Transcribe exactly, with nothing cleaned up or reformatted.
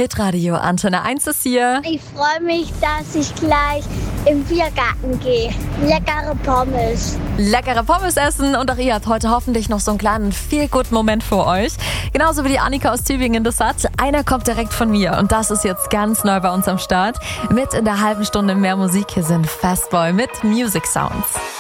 Hitradio Antenne eins ist hier. Ich freue mich, dass ich gleich im Biergarten gehe. Leckere Pommes. Leckere Pommes essen und auch ihr habt heute hoffentlich noch so einen kleinen Feel-Good-Moment für euch. Genauso wie die Annika aus Tübingen das hat. Einer kommt direkt von mir und das ist jetzt ganz neu bei uns am Start. Mit in der halben Stunde mehr Musik. Hier sind Fastboy mit Music Sounds.